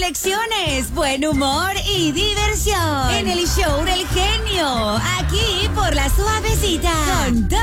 reflexiones, buen humor y diversión. En el show del genio. Aquí por La Suavecita. Con